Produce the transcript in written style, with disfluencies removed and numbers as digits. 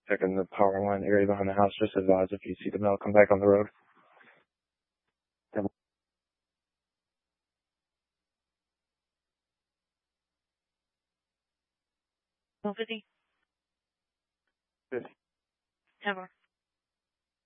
checking the power line area behind the house. Just advise if you see the mail come back on the road. 150. 50. 10 more.